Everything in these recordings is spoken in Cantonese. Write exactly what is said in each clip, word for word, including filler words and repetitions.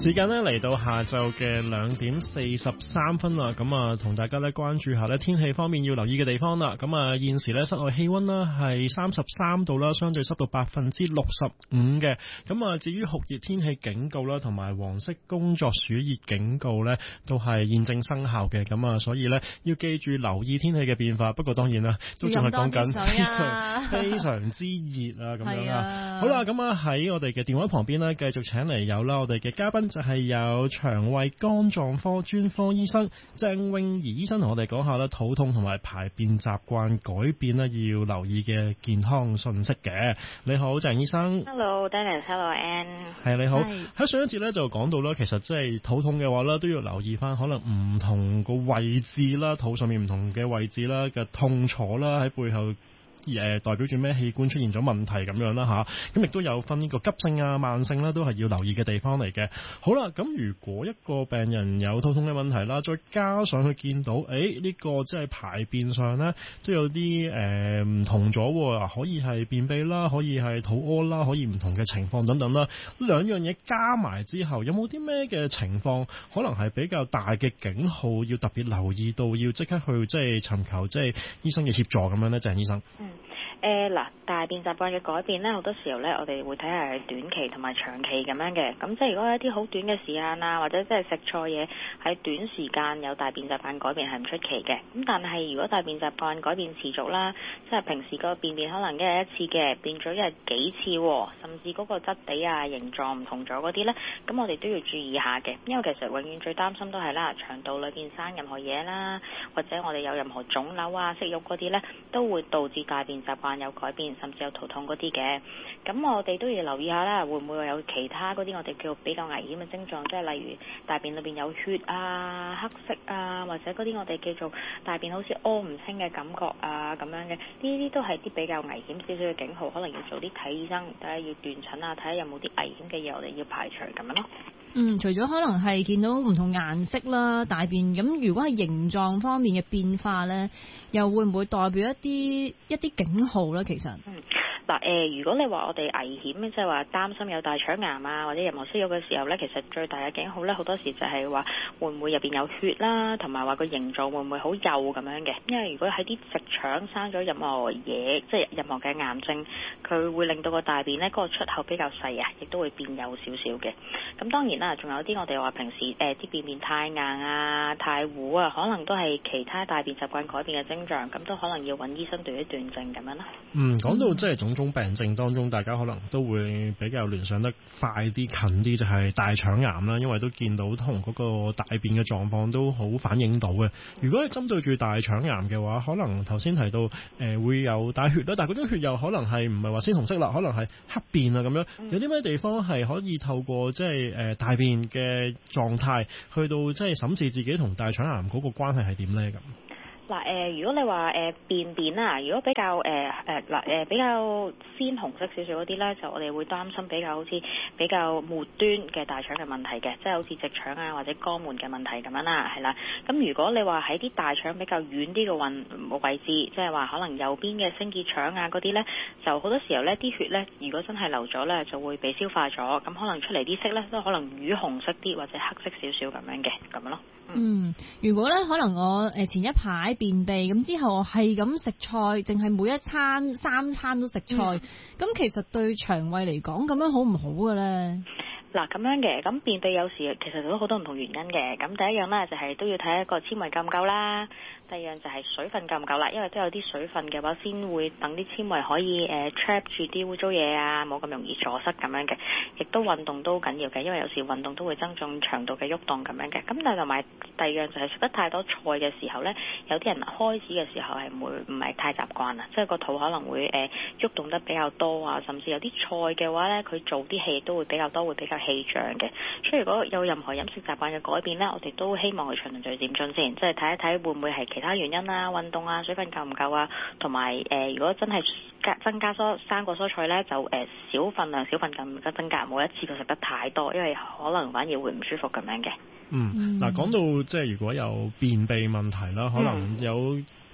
時間咧嚟到下晝嘅兩點四十三分啦，咁啊同大家咧關注下咧天氣方面要留意嘅地方啦。咁啊現時咧室外氣溫啦係三十三度啦，相對濕度百分之六十五嘅。咁啊至於酷熱天氣警告啦，同埋黃色工作暑熱警告咧，都係現正生效嘅。咁啊所以咧要記住留意天氣嘅變化。不過當然啦，都仲係講緊非常非常之熱啊咁樣啊。好啦，咁啊喺我哋嘅電話旁邊咧，繼續請嚟有啦我哋嘅嘉賓。就係有腸胃肝臟科專科醫生鄭詠儀醫生同我哋講下啦，肚痛同埋排便習慣改變啦，要留意嘅健康信息嘅。你好，鄭醫生。 Hello，Dennis。Hello，Ann。 係你好。喺上一節咧就講到啦，其實即係肚痛嘅話咧，都要留意翻可能唔同個位置啦，肚上面唔同嘅位置啦嘅痛楚啦，喺背後。誒代表住咩器官出現咗問題咁樣啦吓，咁亦都有分呢個急性啊、慢性啦，都係要留意嘅地方嚟嘅。好啦，咁如果一個病人有肚痛嘅問題啦，再加上佢見到誒呢、欸呢個即係排便上咧都有啲誒唔同咗，可以係便秘啦，可以係肚屙啦，可以唔同嘅情況等等啦，兩樣嘢加埋之後，有冇啲咩嘅情況可能係比較大嘅警號，要特別留意到，要即刻去即係尋求即係醫生嘅協助咁樣咧，鄭醫生？ 誒嗱、呃，大便習慣嘅改變咧，好多時候咧，我哋會睇下係短期同埋長期咁樣嘅。咁即係如果有一啲好短嘅時間啊，或者即係食錯嘢喺短時間有大便習慣改變係唔出奇嘅。咁但係如果大便習慣改變持續啦，即係平時個便便可能一日一次嘅，變咗一日幾次，甚至嗰個質地啊、形狀唔同咗嗰啲咧，咁我哋都要注意下嘅。因為其實永遠最擔心都係啦，腸道裏邊生任何嘢啦，或者我哋有任何腫瘤啊、息肉嗰啲咧，都會導致大便習慣有改變，甚至有肚痛嗰啲嘅。咁我哋都要留意下啦，會唔會有其他嗰啲我哋叫比較危險嘅症狀，即係例如大便裏邊有血啊、黑色啊，或者嗰啲我哋叫做大便好似屙唔清嘅感覺啊咁樣嘅，呢啲都係啲比較危險少少嘅警號，可能要早啲睇醫生，睇下要斷診啊，睇下有冇啲危險嘅嘢我哋要排除咁樣咯。 嗯，除咗可能係見到唔同顏色啦，大便咁，如果係形狀方面嘅變化咧，又會唔會代表一啲一啲警號咧？其實，嗯， 嗱，誒，如果你話我哋危險咧，即係話擔心有大腸癌啊，或者任何息肉嘅時候咧，其實最大嘅警號咧，好多時就係話會唔會入邊有血啦，同埋話個形狀會唔會好幼咁樣嘅？因為如果喺啲直腸生咗任何嘢，即係任何嘅癌症，佢會令到個大便咧嗰個出口比較細啊，亦都會變幼少少嘅。咁當然。嗱，仲有啲我哋話平時誒啲、呃、便便太硬啊、太糊啊，可能都係其他大便習慣改變嘅徵象，咁都可能要揾醫生斷一斷症咁樣啦。 嗯，講到即係種種病症當中，大家可能都會比較聯想得快啲、近啲，就係大腸癌啦，因為都見到同嗰個大便嘅狀況都好反映到嘅。如果係針對住大腸癌嘅話，可能頭先提到誒、呃、會有帶血啦，但係嗰種血又可能係唔係話鮮紅色啦，可能係黑便啊咁樣。嗯、有啲咩地方係可以透過即係誒大大便嘅狀態去到即係審視自己同大腸癌嗰個關係係點咧咁？ 嗱誒，如果你話誒便便啊，如果比較誒誒嗱誒比較鮮紅色少少嗰啲咧，就我哋會擔心比較好似比較末端嘅大腸嘅問題嘅，即係好似直腸啊或者肛門嘅問題咁樣啦，係啦。咁如果你話喺啲大腸比較遠啲嘅運位置，即係話可能右邊嘅升結腸啊嗰啲咧，就好多時候咧啲血咧，如果真係流咗咧，就會被消化咗，咁可能出嚟啲色咧都可能乳紅色啲或者黑色少少咁樣嘅咁樣咯。 嗯，如果咧可能我誒前一排便秘咁之後我係咁食菜，淨係每一餐三餐都食菜，咁、嗯、其實對腸胃嚟講咁樣好唔好嘅咧？ 嗱咁樣嘅，咁便秘有時其實都好多唔同原因嘅。咁第一樣咧就係、是、都要睇一個纖維夠唔夠啦，第二樣就係水分夠唔夠啦，因為都有啲水分嘅話先會等啲纖維可以誒、呃、trap 住啲污糟嘢啊，冇咁容易阻塞咁樣嘅。亦都運動都緊要嘅，因為有時運動都會增重腸道嘅喐動咁樣嘅。咁但係同埋第二樣就係食得太多菜嘅時候咧，有啲人開始嘅時候係唔會唔係太習慣啊，即係個肚可能會誒喐、呃、動得比較多啊，甚至有啲菜嘅話咧，佢做啲氣都會比較多，會比較氣脹嘅。所以如果有任何飲食習慣嘅改變咧，我哋都希望去循序漸進先，即係睇一睇會唔會係其他原因啊，運動啊，水分夠唔夠啊，同埋誒如果真係加增加蔬生果蔬菜咧，就誒、呃、少份量少份咁增加，冇一次過食得太多，因為可能反而會唔舒服咁樣嘅。 嗯，嗱講、嗯、到即係如果有便秘問題啦，可能有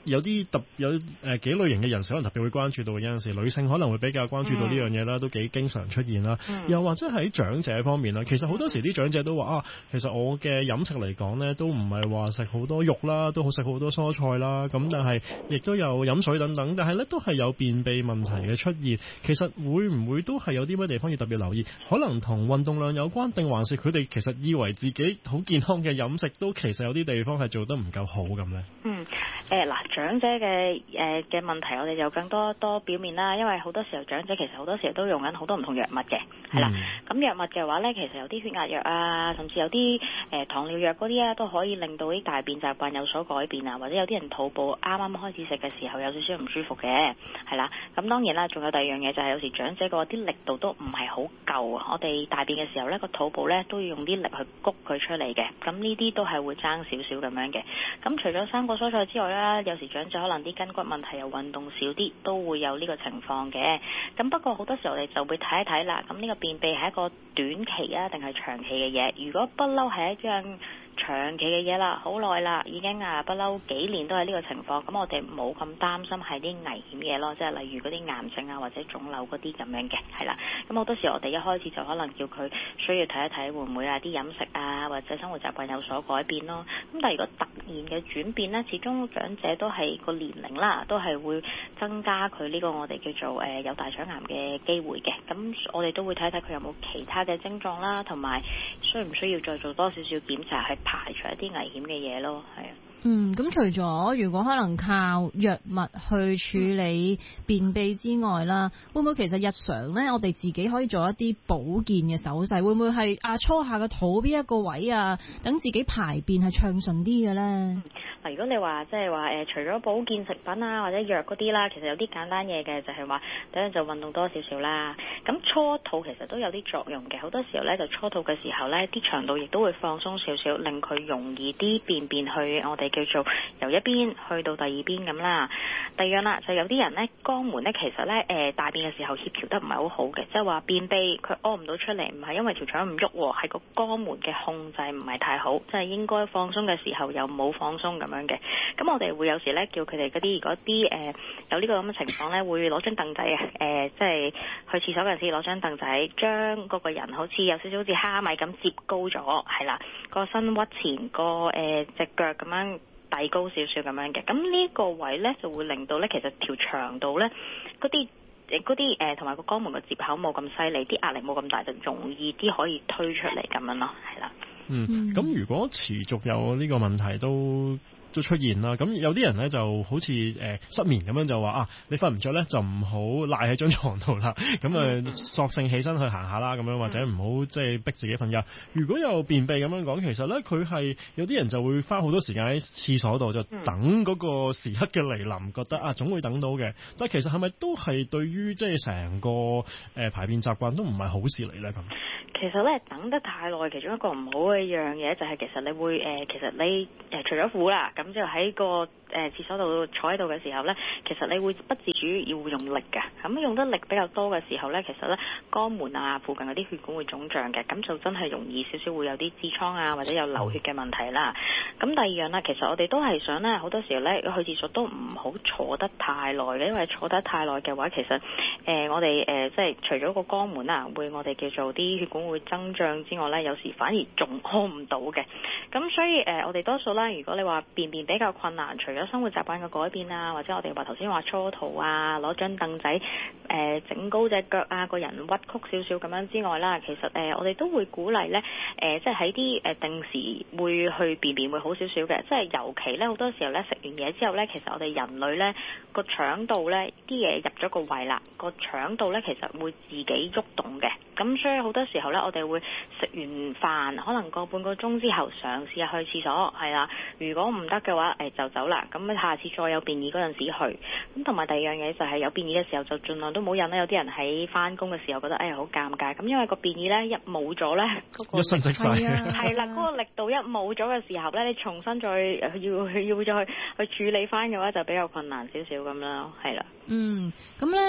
有啲特有誒、呃、幾類型嘅人士可能特別會關注到，有陣時女性可能會比較關注到呢樣嘢啦，都幾經常出現啦。 嗯、 又或者喺長者方面啦，其實好多時啲長者都話啊，其實我嘅飲食嚟講呢，都唔係話食好多肉啦，都好食好多蔬菜啦，咁但係亦都有飲水等等，但係呢都係有便秘問題嘅出現。其實會唔會都係有啲乜地方要特別留意？可能同運動量有關，定還是佢哋其實以為自己好健康嘅飲食都其實有啲地方係做得唔夠好咁呢？ 嗯，誒嗱，長者嘅誒嘅問題，我哋就更多多表面啦，因為好多時候長者其實好多時候都用緊好多唔同藥物嘅，係啦。咁、嗯、藥物嘅話咧，其實有啲血壓藥啊，甚至有啲誒、呃、糖尿藥嗰啲啊，都可以令到啲大便習慣有所改變啊，或者有啲人肚部啱啱開始食嘅時候有少少唔舒服嘅，係啦。咁當然啦，仲有第二樣嘢就係有時長者嗰啲力度都唔係好夠啊，我哋大便嘅時候咧個肚部咧都要用啲力去谷佢出嚟嘅，咁呢啲都係會爭少少咁樣嘅。咁除咗生果蔬菜之外啦，有時長者可能啲筋骨問題又運動少啲，都會有呢個情況嘅。咁不過好多時候我哋就會睇一睇啦，咁呢個便秘係一個短期啊定係長期嘅嘢？如果不嬲係一樣長期嘅嘢啦，好耐啦，已經啊不嬲幾年都係呢個情況，咁我哋冇咁擔心係啲危險嘢咯，即係例如嗰啲癌症啊或者腫瘤嗰啲咁樣嘅，係啦。咁好多時我哋一開始就可能叫佢需要睇一睇會唔會啊啲飲食啊或者生活習慣有所改變咯。咁但係如果突然嘅轉變呢，始終長者都係個年齡啦，都係會增加佢呢個我哋叫做誒、呃、有大腸癌嘅機會嘅。咁我哋都會睇睇佢有冇其他嘅症狀啦，同埋需唔需要再做多少少檢查去排除一啲危險嘅嘢咯，係啊。 嗯，咁除咗如果可能靠藥物去處理便秘之外啦，會唔會其實日常咧，我哋自己可以做一啲保健嘅手勢？會唔會係啊搓下個肚邊一個位啊，等自己排便係暢順啲嘅咧？嗱、 嗯，如果你話即係話誒，除咗保健食品啊或者藥嗰啲啦，其實有啲簡單嘢嘅，就係話第一就運動多少少啦。咁搓肚其實都有啲作用嘅，好多時候咧就搓肚嘅時候咧，啲腸道亦都會放鬆少少，令佢容易啲便便去我哋叫做由一邊去到第二邊咁啦。第二樣啦，就有啲人咧肛門咧，其實咧誒、呃、大便嘅時候協調得唔係好好嘅，即係話便秘佢屙唔到出嚟，唔係因為條腸唔喐，係個肛門嘅控制唔係太好，即係應該放鬆嘅時候又冇放鬆咁樣嘅。咁我哋會有時咧叫佢哋嗰啲如果啲誒、呃、有呢個咁嘅情況咧，會攞張凳仔啊誒，即係去廁所嗰陣時攞張凳仔，將嗰個人好似有少少好似蝦米咁摺高咗，係啦，個身屈前個誒隻腳咁樣遞高少少咁樣嘅。咁呢個位咧就會令到咧其實條腸道咧嗰啲嗰啲誒同埋個肛門個接口冇咁犀利，啲壓力冇咁大，就容易啲可以推出嚟咁樣咯，係啦。 嗯，咁如果持續有呢個問題都都出現啦，咁有啲人咧就好似誒、呃、失眠咁樣就話啊，你瞓唔着咧就唔好賴喺張床度啦，咁啊索性起身去行下啦，咁樣或者唔好即係逼自己瞓覺。如果有便秘咁樣講，其實咧佢係有啲人就會花好多時間喺廁所度，就等嗰個時刻嘅嚟臨，覺得啊總會等到嘅。但係其實係咪都係對於即係成個誒、呃、排便習慣都唔係好事嚟咧咁？ 其實咧等得太耐，其中一個唔好嘅一樣嘢就係其實你會誒、呃，其實你誒、呃、除咗苦啦，咁就喺個誒廁所度坐喺度嘅時候咧，其實你會不自主要用力嘅，咁用得力比較多嘅時候咧，其實咧肛門啊附近嗰啲血管會腫脹嘅，咁就真係容易少少會有啲痔瘡啊或者有流血嘅問題啦。咁第二樣啦，其實我哋都係想咧，好多時候咧去廁所都唔好坐得太耐嘅，因為坐得太耐嘅話，其實誒、呃、我哋誒、呃、即係除咗個肛門啊會我哋叫做啲血管會增脹之外咧，有時反而仲屙唔到嘅。咁所以誒、呃、我哋多數啦，如果你話便便比較困難，除咗生活習慣嘅改變啊，或者我哋話頭先話搓肚啊，攞張凳仔誒整高隻腳啊，個人屈曲少少咁樣之外啦，其實誒、呃、我哋都會鼓勵咧誒、呃，即係喺啲誒定時會去便便會好少少嘅，即係尤其咧好多時候咧食完嘢之後咧，其實我哋人類咧個腸道咧啲嘢入咗個胃啦，個腸道咧其實會自己喐動嘅，咁所以好多時候咧我哋會食完飯可能個半個鐘之後嘗試下去廁所，係啦，如果唔得嘅話誒就走啦，咁下次再有便意嗰陣時去，咁同埋第二樣嘢就係有便意嘅時候就盡量都冇忍啦，有啲人喺翻工嘅時候覺得哎呀好尷尬，咁因為個便意咧一冇咗咧嗰個一瞬即逝係啦，嗰、嗰個力度一冇咗嘅時候咧，你重新再要要再去去處理翻嘅話就比較困難少少咁啦，係啦。 嗯，咁咧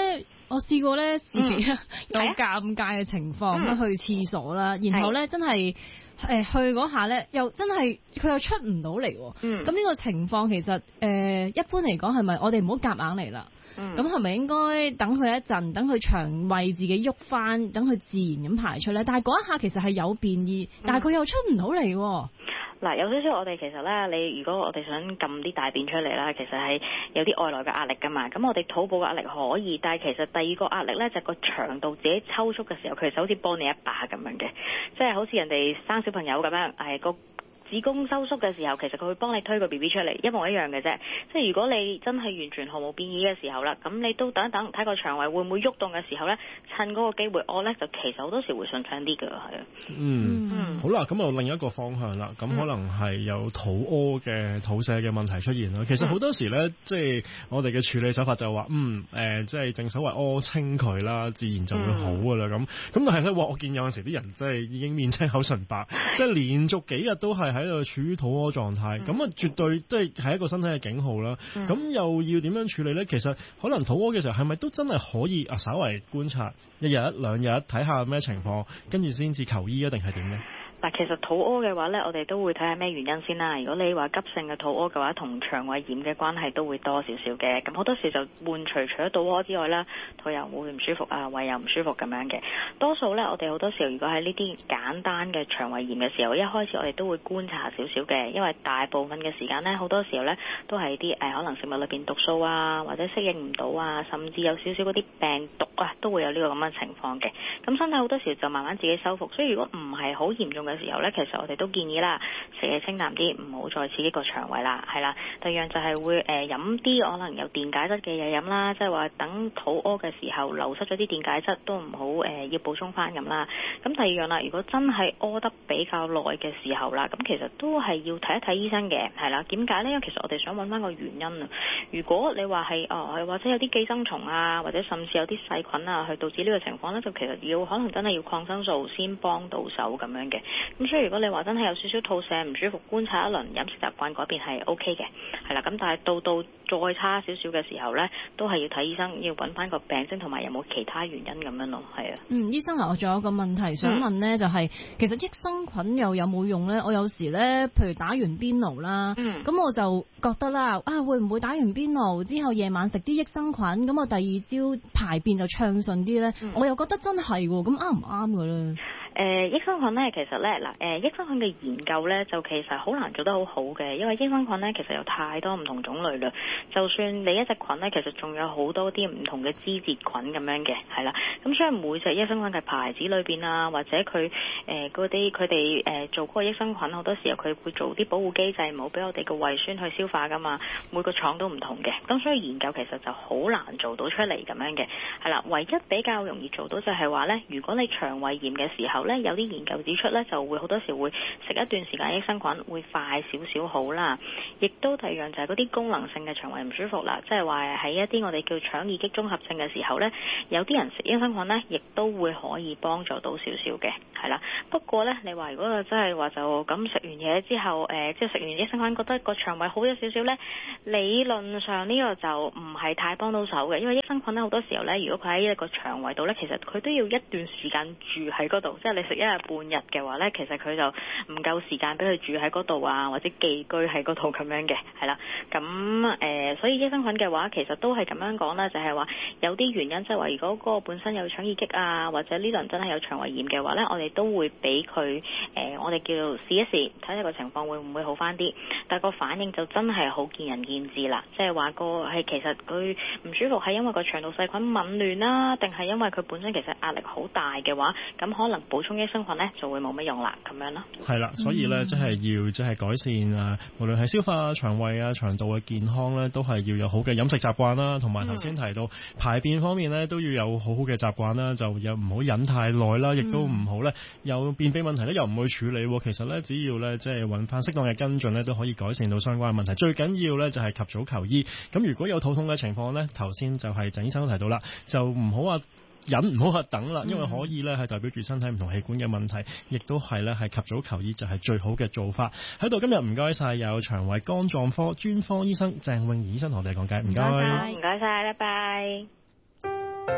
我試過咧，自己有尷尬嘅情況咁、嗯、去廁所啦，然後咧真係誒去嗰下咧，又真係佢又出唔到嚟。嗯，咁呢個情況其實誒、呃、一般嚟講係咪我哋唔好夾硬嚟啦？咁係咪應該等佢一陣，等佢腸胃自己喐翻，等佢自然咁排出咧？但係嗰一下其實係有便意，嗯、但係佢又出唔到嚟。 嗱，有少少我哋其實咧，你如果我哋想撳啲大便出嚟啦，其實係有啲外來嘅壓力噶嘛。咁我哋肚部嘅壓力可以，但係其實第二個壓力咧就係個腸道自己抽縮嘅時候，佢就好似幫你一把咁樣嘅，即係好似人哋生小朋友咁樣，係個子宮收縮嘅時候，其實佢會幫你推個 B B 出嚟，一模一樣嘅啫。即係如果你真係完全毫無變異嘅時候啦，咁你都等一等，睇個腸胃會唔會喐動嘅時候咧，趁嗰個機會屙咧，就其實好多時會順暢啲㗎，係啊。 嗯，嗯好啦，咁啊另一個方向啦，咁可能係有肚屙嘅肚瀉嘅問題出現啦。其實好多時咧，即係我哋嘅處理手法就話，嗯，誒、呃，即係正所謂屙清佢啦，自然就會好㗎啦。咁咁、嗯、但係咧，我見有陣時啲人即係已經面青口唇白，即係連續幾日都係喺度處於肚屙狀態，咁啊絕對即係係一個身體嘅警號啦。咁、嗯、又要點樣處理咧？其實可能肚屙嘅時候係咪都真係可以啊？稍為觀察一日一兩日，睇下咩情況，跟住先至求醫，一定係點咧？ 嗱，其實肚屙嘅話咧，我哋都會睇下咩原因先啦。如果你話急性嘅肚屙嘅話，同腸胃炎嘅關係都會多少少嘅。咁好多時就伴隨除咗肚屙之外啦，肚又會唔舒服啊，胃又唔舒服咁樣嘅。多數咧，我哋好多時候如果喺呢啲簡單嘅腸胃炎嘅時候，一開始我哋都會觀察少少嘅，因為大部分嘅時間咧，好多時候咧都係啲誒可能食物裏邊毒素啊，或者適應唔到啊，甚至有少少嗰啲病毒啊，都會有呢個咁嘅情況嘅。咁身體好多時就慢慢自己修復，所以如果唔係好嚴重嘅時候咧，其實我哋都建議啦，食嘢清淡啲，唔好再刺激個腸胃啦，係啦。第二樣就係會誒飲啲可能有電解質嘅嘢飲啦，即係話等肚屙嘅時候流失咗啲電解質都唔好誒要補充翻咁啦。咁第二樣啦，如果真係屙得比較耐嘅時候啦，咁其實都係要睇一睇醫生嘅，係啦。點解呢？因為其實我哋想揾翻個原因啊。如果你話係哦，或者有啲寄生蟲啊，或者甚至有啲細菌啊，去導致呢個情況呢，就其實要可能真係要抗生素先幫到手咁樣嘅。咁所以如果你話真係有少少肚瀉唔舒服，觀察一輪飲食習慣改變係 O K 嘅，係啦。咁但係到到再差少少嘅時候呢，都係要睇醫生，要揾翻個病徵同埋有冇其他原因咁樣咯，係啊。 嗯，醫生啊，我仲有個問題想問呢，嗯、就係其實益生菌又有冇用呢？我有時呢，譬如打完邊爐啦，咁、嗯、我就覺得啦，啊會唔會打完邊爐之後夜晚食啲益生菌，咁我第二朝排便就暢順啲呢？嗯、我又覺得真係喎，咁啱唔啱㗎咧？ 誒、呃、益生菌咧，其實咧嗱，誒、呃、益生菌嘅研究咧，就其實好難做得好好嘅，因為益生菌咧其實有太多唔同種類啦。就算你一隻菌咧，其實仲有好多啲唔同嘅枝節菌咁樣嘅，係啦。咁所以每隻益生菌嘅牌子裏邊啊，或者佢誒嗰啲佢哋誒做嗰個益生菌，好多時候佢會做啲保護機制，唔好俾我哋個胃酸去消化噶嘛。每個廠都唔同嘅，咁所以研究其實就好難做到出嚟咁樣嘅，係啦。唯一比較容易做到就係話咧，如果你腸胃炎嘅時候咧，有啲研究指出咧，就會好多時會食一段時間益生菌會快少少好啦。亦都第二樣就係嗰啲功能性嘅腸胃唔舒服啦，即係話喺一啲我哋叫腸易激綜合症嘅時候咧，有啲人食益生菌咧，亦都會可以幫助到少少嘅，係啦。不過咧，你話如果真係話就咁食完嘢之後，誒、呃、即係食完益生菌覺得個腸胃好咗少少咧，理論上呢個就唔係太幫到手嘅，因為益生菌咧好多時候咧，如果佢喺一個腸胃度咧，其實佢都要一段時間住喺嗰度，即係你食一日半日嘅話咧，其實佢就唔夠時間俾佢住喺嗰度啊，或者寄居喺嗰度咁樣嘅，係啦。咁誒、呃，所以益生菌嘅話，其實都係咁樣講啦，就係、是、話有啲原因，即係話如果嗰個本身有腸易激啊，或者呢輪真係有腸胃炎嘅話咧，我哋都會俾佢誒，我哋叫做試一試，睇下個情況會唔會好翻啲。但係個反應就真係好見仁見智啦，即係話個係其實佢唔舒服係因為個腸道細菌紊亂啦，定係因為佢本身其實壓力好大嘅話，咁可能補充益生菌咧就會冇乜用啦，咁樣咯。係啦，所以咧即係要即係改善啊，無論係消化、腸胃啊、腸道嘅健康咧，都係要有好嘅飲食習慣啦，同埋頭先提到排便方面咧，都要有好好嘅習慣啦，就又唔好忍太耐啦，亦都唔好咧有便秘問題咧又唔去處理。其實咧只要咧即係揾翻適當嘅跟進咧，都可以改善到相關嘅問題。最緊要咧就係及早求醫。咁如果有肚痛嘅情況咧，頭先就係鄭醫生都提到啦，就唔好話忍，唔好話等啦，因為可以咧係代表住身體唔同器官嘅問題，亦都係咧係及早求醫就係最好嘅做法。喺度今日唔該晒有腸胃肝臟科專科醫生鄭詠儀醫生同我哋講解，唔該， 唔該晒，拜拜。